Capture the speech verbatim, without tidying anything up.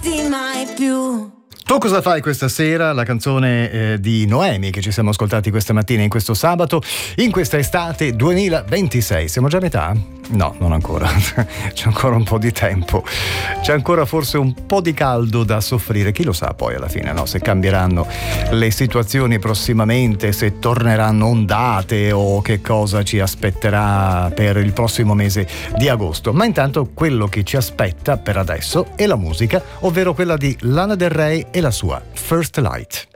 lasciarti mai più. Tu cosa fai questa sera? La canzone eh, di Noemi che ci siamo ascoltati questa mattina, in questo sabato, in questa estate duemilaventisei. Siamo già a metà? No, non ancora. C'è ancora un po' di tempo. C'è ancora forse un po' di caldo da soffrire. Chi lo sa poi alla fine, no? Se cambieranno le situazioni prossimamente, se torneranno ondate o che cosa ci aspetterà per il prossimo mese di agosto. Ma intanto quello che ci aspetta per adesso è la musica, ovvero quella di Lana Del Rey e la sua First Light.